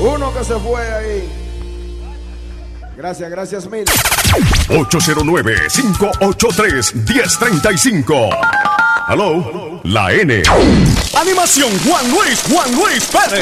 Uno que se fue ahí. Gracias mil. 809-583-1035. Hello, la N. Animación Juan Luis Pérez.